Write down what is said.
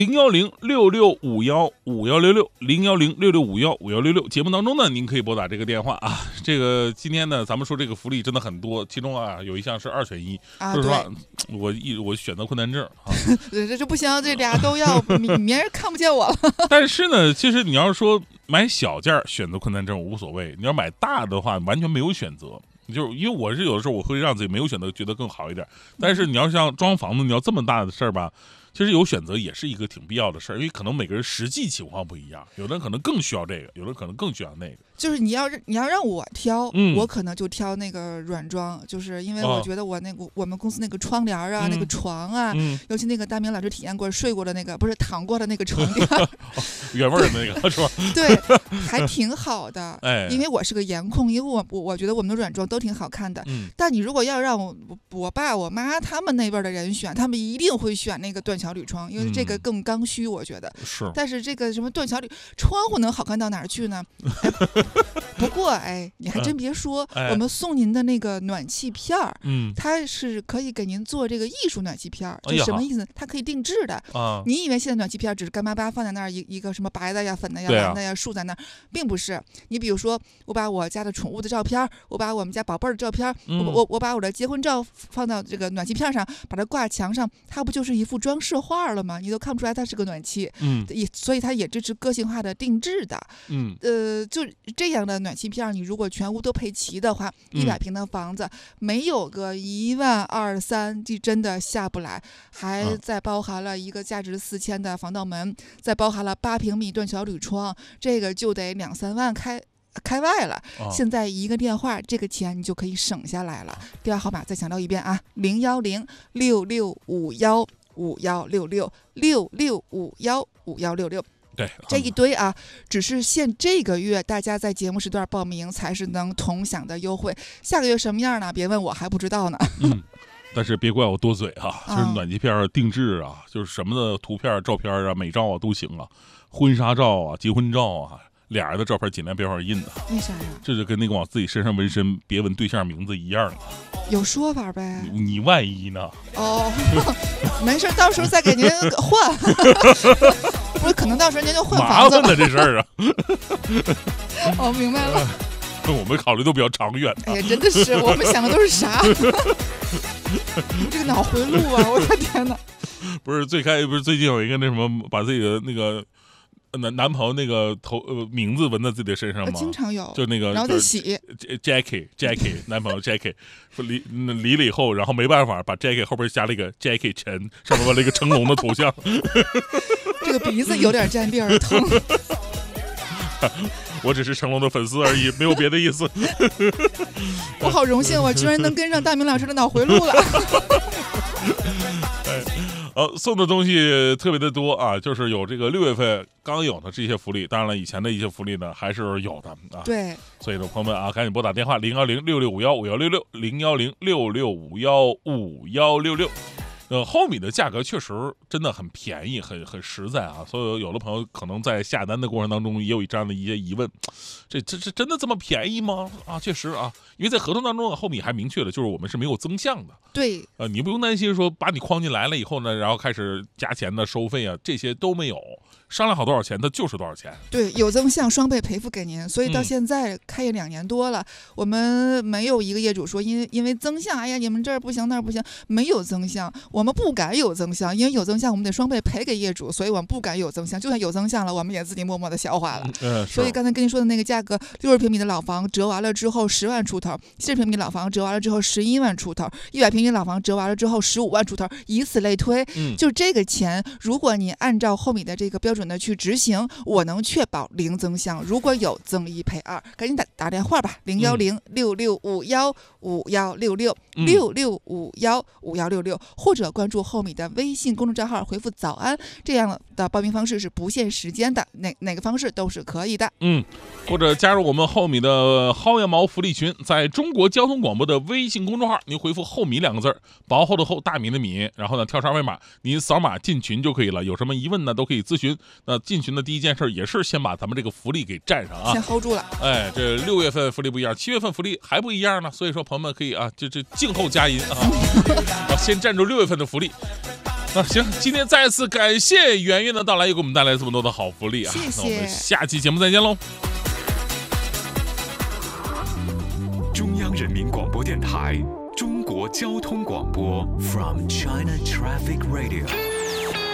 010-6651-5166，010-6651-5166。节目当中呢，您可以拨打这个电话啊。这个今天呢，咱们说这个福利真的很多，其中啊有一项是2选1。说实话，我选择困难症啊。 这不行，这俩都要，别人看不见我了。 但是呢，其实你要说买小件选择困难症无所谓，你要买大的话，完全没有选择。就是因为我是有的时候我会让自己没有选择觉得更好一点，但是你要像装房子，你要这么大的事儿吧，其实有选择也是一个挺必要的事儿，因为可能每个人实际情况不一样，有的人可能更需要这个，有的可能更需要那个。 就是你要让我挑，我可能就挑那个软装，就是因为我觉得我们公司那个窗帘啊，那个床啊，尤其那个大明老师体验过睡过的那个，不是躺过的那个床垫， 原味的那个是吧？ 对，还挺好的。 哎， 因为我是个颜控，因为我觉得我们的软装都挺好看的。但你如果要让我爸我妈他们那边的人选，他们一定会选那个断桥铝窗，因为这个更刚需，我觉得。 是。 但是这个什么断桥铝窗户能好看到哪儿去呢？不过你还真别说，我们送您的那个暖气片儿，它是可以给您做这个艺术暖气片儿，这什么意思？它可以定制的。你以为现在暖气片只是干巴巴放在那儿一个什么白的呀、粉的呀、蓝的呀竖在那儿，并不是。你比如说，我把我家的宠物的照片，我把我们家宝贝儿的照片，我把我的结婚照放到这个暖气片上，把它挂墙上，它不就是一幅装饰画了吗？你都看不出来它是个暖气。所以它也支持个性化的定制的。就这样的暖气片，你如果全屋都配齐的话，100平的房子没有个1.2万3万，这真的下不来。还再包含了一个价值4000的防盗门，再包含了8平米断桥铝窗，这个就得2-3万开外了。现在一个电话，这个钱你就可以省下来了。电话号码再强调一遍啊，010-6651-5166，6651666。 对， 这一堆啊，只是限这个月大家在节目时段报名才是能同享的优惠。下个月什么样呢？别问我，还不知道呢。 但是别怪我多嘴啊，就是暖气片定制啊，就是什么的图片、照片啊、美照啊都行啊，婚纱照啊、结婚照啊，俩人的照片尽量别往印的。 为啥呀？这就跟那个往自己身上纹身别纹对象名字一样的。 有说法呗？ 你万一呢？ 没事，到时候再给您换。不是，可能到时候您就换房子了。 麻烦的这事儿啊。 明白了。 我们考虑都比较长远。 哎呀，真的是，我们想的都是啥？这个脑回路啊！我的天哪！ 不是最近有一个那什么，把自己的那个男朋友那个名字纹在自己的身上吗？ 经常有， 就那个， 然后再洗。 Jackie 男朋友 Jackie 离了以后，然后没办法把 Jackie 后边加了一个 Jackie 陈，上面纹了一个成龙的头像。 这个鼻子有点占地儿，疼。 我只是成龙的粉丝而已，没有别的意思。 我好荣幸，我居然能跟上大明老师的脑回路了。 送的东西特别的多啊，就是有这个6月份刚有的这些福利，当然了，以前的一些福利呢还是有的啊。 对， 所以呢，朋友们啊，赶紧拨打电话010-6651-5166，010-6651-5166。厚米的价格确实真的很便宜，很实在啊，所以有的朋友可能在下单的过程当中也有这样的一些疑问，这真的这么便宜吗？确实啊，因为在合同当中厚米还明确的就是我们是没有增项的。 对， 你不用担心说把你框进来了以后呢，然后开始加钱的收费啊，这些都没有，商量好多少钱它就是多少钱。 对，有增项双倍赔付给您，所以到现在开业2年多了，我们没有一个业主说因为增项，哎呀你们这儿不行那儿不行，没有增项。我们不敢有增项，因为有增项我们得双倍赔给业主，所以我们不敢有增项。就算有增项了，我们也自己默默的消化了。所以刚才跟您说的那个价格，60平米的老房折完了之后10万出头，70平米老房折完了之后11万出头，100平米老房折完了之后15万出头，以此类推。就这个钱，如果你按照厚米的这个标准的去执行，我能确保零增项，如果有增1赔2。赶紧打电话吧，010-6651-5166，6651651-5166，或者关注厚米的微信公众账号，回复早安，这样的报名方式是不限时间的，哪个方式都是可以的。 或者加入我们厚米的薅羊毛福利群，在中国交通广播的微信公众号，您回复厚米2个字，薄厚的厚，大米的米，然后呢跳上二维码，您扫码进群就可以了。有什么疑问呢都可以咨询。那进群的第一件事也是先把咱们这个福利给占上啊， 先 hold 住了。 这6月份福利不一样，7月份福利还不一样呢，所以说朋友们可以啊，这静候佳音啊，先占住6月份的福利。 行，今天再次感谢圆圆的到来，又给我们带来这么多的好福利啊！ 谢谢。 那我们下期节目再见喽。 中央人民广播电台中国交通广播 From China Traffic Radio。